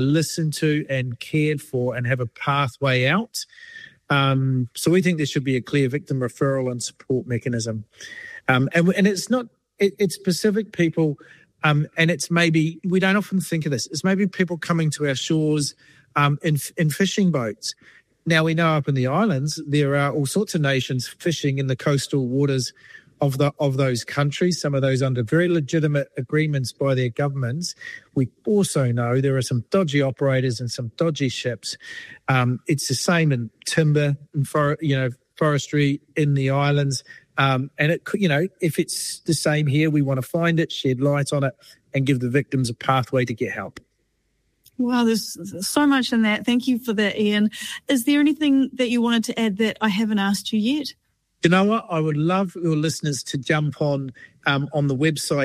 listened to and cared for and have a pathway out. So we think there should be a clear victim referral and support mechanism. And it's not, it's Pacific people, and it's maybe, we don't often think of this, it's maybe people coming to our shores in fishing boats. Now, we know up in the islands, there are all sorts of nations fishing in the coastal waters of those countries, some of those under very legitimate agreements by their governments. We also know there are some dodgy operators and some dodgy ships. It's the same in timber and forestry in the islands. And it, if it's the same here, we want to find it, shed light on it, and give the victims a pathway to get help. Wow, there's so much in that. Thank you for that, Ian. Is there anything that you wanted to add that I haven't asked you yet? You know what? I would love your listeners to jump on the website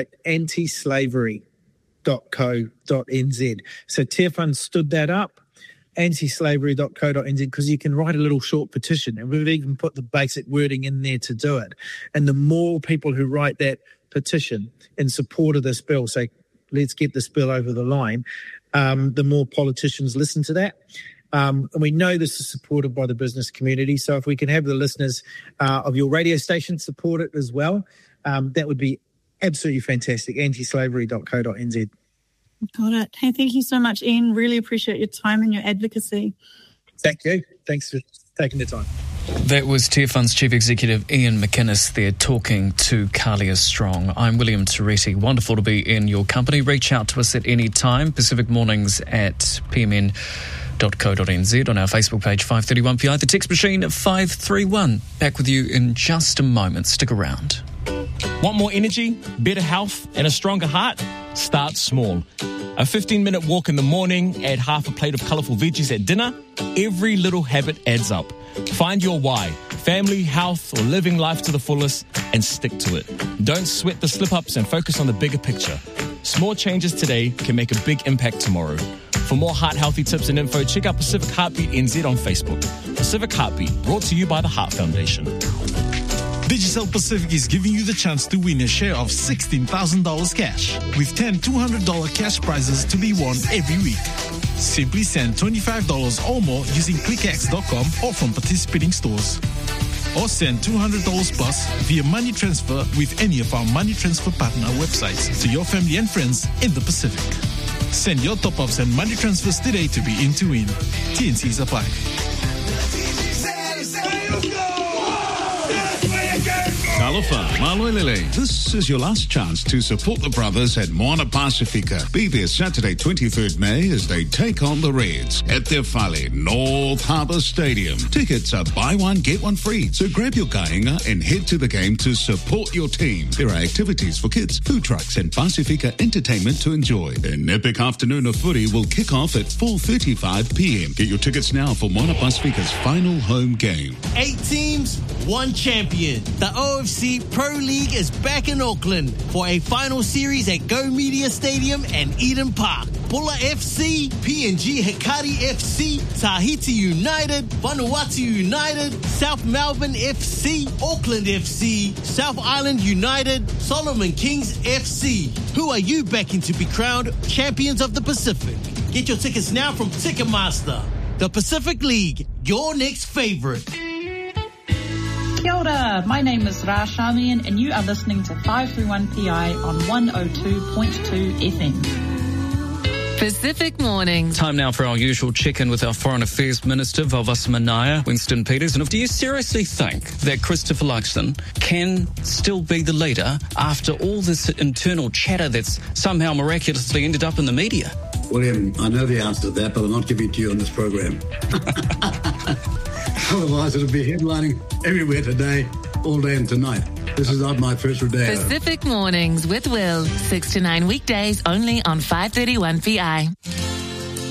antislavery.co.nz. So Te Whānau stood that up, antislavery.co.nz, because you can write a little short petition, and we've even put the basic wording in there to do it. And the more people who write that petition in support of this bill, say, let's get this bill over the line, the more politicians listen to that. And we know this is supported by the business community. So if we can have the listeners of your radio station support it as well, that would be absolutely fantastic. Antislavery.co.nz. Got it. Hey, thank you so much, Ian. Really appreciate your time and your advocacy. Thank you. Thanks for taking the time. That was Te Whānau's Chief Executive Ian McInnes there talking to Kalia Strong. I'm William Tereti. Wonderful to be in your company. Reach out to us at any time. Pacific Mornings at pmn.co.nz, on our Facebook page 531PI, the text machine 531. Back with you in just a moment. Stick around. Want more energy, better health, and a stronger heart? Start small. A 15-minute walk in the morning, add half a plate of colourful veggies at dinner. Every little habit adds up. Find your why, family, health, or living life to the fullest, and stick to it. Don't sweat the slip-ups and focus on the bigger picture. Small changes today can make a big impact tomorrow. For more heart-healthy tips and info, check out Pacific Heartbeat NZ on Facebook. Pacific Heartbeat, brought to you by the Heart Foundation. Digicel Pacific is giving you the chance to win a share of $16,000 cash, with 10 $200 cash prizes to be won every week. Simply send $25 or more using clickx.com or from participating stores. Or send $200 plus via money transfer with any of our money transfer partner websites to your family and friends in the Pacific. Send your top-ups and money transfers today to be in to win. TNCs apply. Talofa, Maloelele. This is your last chance to support the brothers at Moana Pacifica. Be there Saturday, 23rd May, as they take on the Reds at their Whale, North Harbour Stadium. Tickets are buy one, get one free. So grab your kainga and head to the game to support your team. There are activities for kids, food trucks, and Pacifica entertainment to enjoy. An epic afternoon of footy will kick off at 4:35 p.m. Get your tickets now for Moana Pacifica's final home game. 8 teams, 1 champion. The OFC Pro League is back in Auckland for a final series at Go Media Stadium and Eden Park. Pula FC, PNG Hikari FC, Tahiti United, Vanuatu United, South Melbourne FC, Auckland FC, South Island United, Solomon Kings FC. Who are you backing to be crowned champions of the Pacific? Get your tickets now from Ticketmaster. The Pacific League, your next favourite. Kia ora, my name is Ra Shamian and you are listening to 531PI on 102.2 FM. Pacific Mornings. Time now for our usual check-in with our Foreign Affairs Minister, Valvas Manaya, Winston Peters. And do you seriously think that Christopher Luxon can still be the leader after all this internal chatter that's somehow miraculously ended up in the media? William, I know the answer to that, but I'm not giving it to you on this program. Otherwise, it'll be headlining everywhere today, all day and tonight. This is not my first rodeo. Pacific Mornings with Will, 6 to 9 weekdays only on 531 PI.